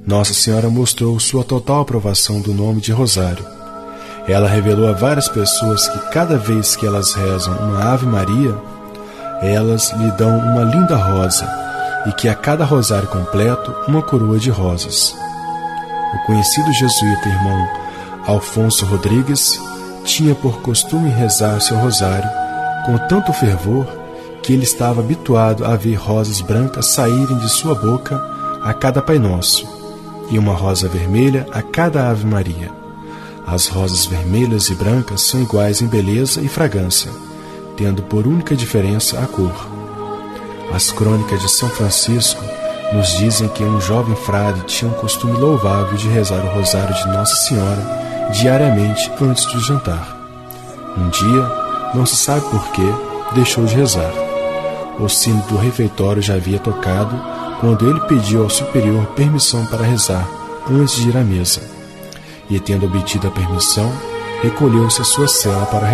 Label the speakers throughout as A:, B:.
A: Nossa Senhora mostrou sua total aprovação do nome de Rosário. Ela revelou a várias pessoas que cada vez que elas rezam uma Ave Maria, elas lhe dão uma linda rosa e que a cada rosário completo uma coroa de rosas. O conhecido jesuíta irmão Alfonso Rodrigues tinha por costume rezar seu rosário com tanto fervor que ele estava habituado a ver rosas brancas saírem de sua boca a cada Pai Nosso e uma rosa vermelha a cada Ave Maria. As rosas vermelhas e brancas são iguais em beleza e fragrância, tendo por única diferença a cor. As crônicas de São Francisco nos dizem que um jovem frade tinha um costume louvável de rezar o rosário de Nossa Senhora diariamente antes do jantar. Um dia, não se sabe por que, deixou de rezar. O sino do refeitório já havia tocado quando ele pediu ao superior permissão para rezar antes de ir à mesa. E, tendo obtido a permissão, recolheu-se à sua cela para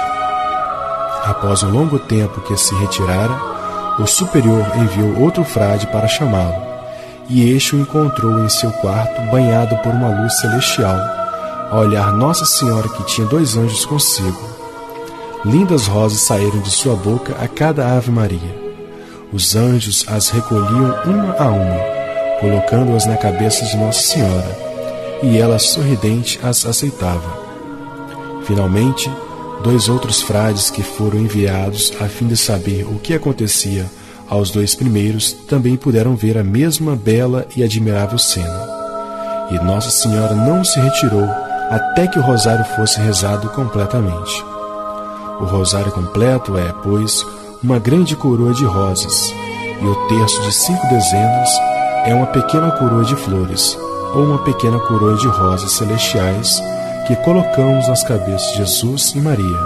A: rezar. Após um longo tempo que se retirara, o superior enviou outro frade para chamá-lo, e este o encontrou em seu quarto banhado por uma luz celestial, a olhar Nossa Senhora que tinha 2 anjos consigo. Lindas rosas saíram de sua boca a cada Ave Maria. Os anjos as recolhiam uma a uma, colocando-as na cabeça de Nossa Senhora, e ela sorridente as aceitava. Finalmente, 2 outros frades que foram enviados a fim de saber o que acontecia aos 2 primeiros também puderam ver a mesma bela e admirável cena. E Nossa Senhora não se retirou até que o rosário fosse rezado completamente. O rosário completo é, pois, uma grande coroa de rosas, e o terço de 5 dezenas é uma pequena coroa de flores, ou uma pequena coroa de rosas celestiais que colocamos nas cabeças de Jesus e Maria.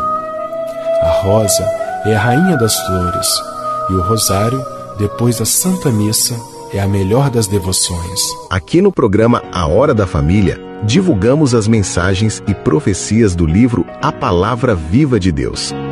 A: A rosa é a rainha das flores, e o rosário, depois da Santa Missa, é a melhor das devoções.
B: Aqui no programa A Hora da Família, divulgamos as mensagens e profecias do livro A Palavra Viva de Deus.